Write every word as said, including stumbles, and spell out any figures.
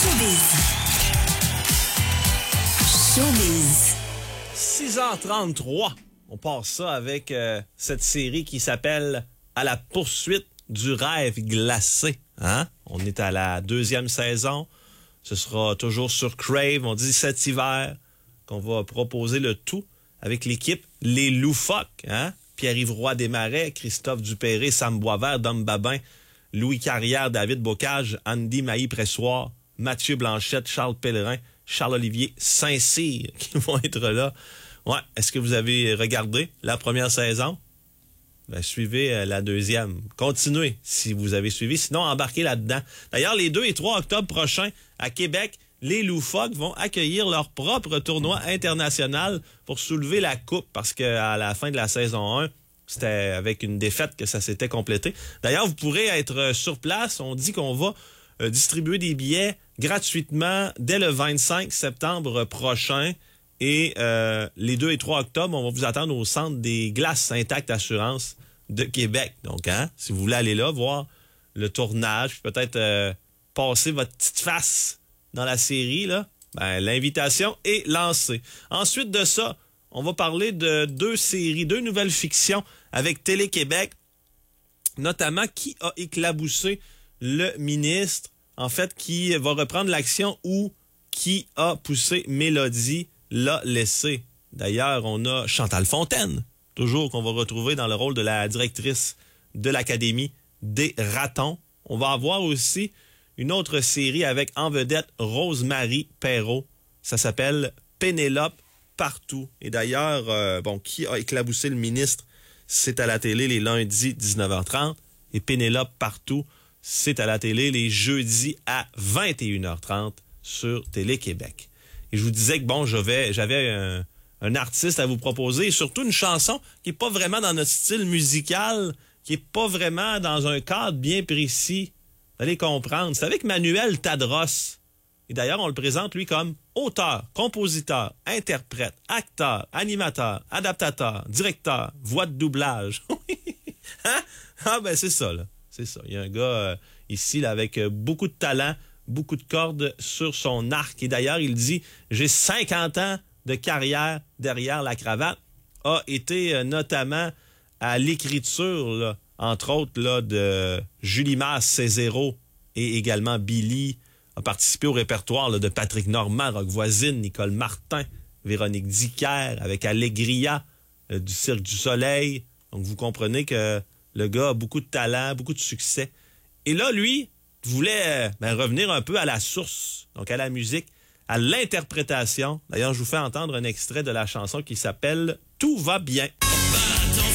Showbiz. Showbiz. six heures trente-trois. On part ça avec euh, cette série qui s'appelle « À la poursuite du rêve glacé ». Hein? On est à la deuxième saison. Ce sera toujours sur Crave. On dit cet hiver qu'on va proposer le tout avec l'équipe Les Loufoques. Hein? Pierre-Yves Roy Desmarais, Christophe Dupéré, Sam Boisvert, Dom Babin, Louis Carrière, David Bocage, Andy Mailly-Pressoir, Mathieu Blanchette, Charles Pellerin, Charles-Olivier Saint-Cyr qui vont être là. Ouais, est-ce que vous avez regardé la première saison? Ben, suivez euh, la deuxième. Continuez si vous avez suivi, sinon embarquez là-dedans. D'ailleurs, les deux et trois octobre prochains, à Québec, les Loufoques vont accueillir leur propre tournoi international pour soulever la coupe, parce qu'à la fin de la saison un, c'était avec une défaite que ça s'était complété. D'ailleurs, vous pourrez être sur place. On dit qu'on va euh, distribuer des billets gratuitement dès le vingt-cinq septembre prochain. Et euh, les deux et trois octobre, on va vous attendre au Centre des Glaces Intact Assurance de Québec. Donc, hein, si vous voulez aller là, voir le tournage, peut-être euh, passer votre petite face dans la série, là, ben, l'invitation est lancée. Ensuite de ça, on va parler de deux séries, deux nouvelles fictions avec Télé-Québec, notamment Qui a éclaboussé le ministre, en fait, qui va reprendre l'action ou Qui a poussé Mélodie l'a laissé. D'ailleurs, on a Chantal Fontaine, toujours qu'on va retrouver dans le rôle de la directrice de l'Académie des ratons. On va avoir aussi une autre série avec en vedette Rose-Marie Perreault. Ça s'appelle Pénélope partout. Et d'ailleurs, euh, bon, Qui a éclaboussé le ministre, c'est à la télé les lundis dix-neuf heures trente. Et Pénélope partout, c'est à la télé les jeudis à vingt et une heures trente sur Télé-Québec. Et je vous disais que bon, j'avais, j'avais un, un artiste à vous proposer, et surtout une chanson qui est pas vraiment dans notre style musical, qui est pas vraiment dans un cadre bien précis. Vous allez comprendre. C'est avec Manuel Tadros. Et d'ailleurs, on le présente, lui, comme auteur, compositeur, interprète, acteur, animateur, adaptateur, directeur, voix de doublage. Hein? Ah ben c'est ça, là. C'est ça. Il y a un gars euh, ici là, avec euh, beaucoup de talent, beaucoup de cordes sur son arc. Et d'ailleurs, il dit « J'ai cinquante ans de carrière derrière la cravate », a été euh, notamment à l'écriture, là, entre autres, là, de Julie Masse, Cézéro et également Billy, a participé au répertoire là, de Patrick Normand, Rock Voisine, Nicole Martin, Véronique Dicker, avec Allegria, euh, du Cirque du Soleil. Donc, vous comprenez que le gars a beaucoup de talent, beaucoup de succès. Et là, lui, voulait ben, revenir un peu à la source, donc à la musique, à l'interprétation. D'ailleurs, je vous fais entendre un extrait de la chanson qui s'appelle « Tout va bien ».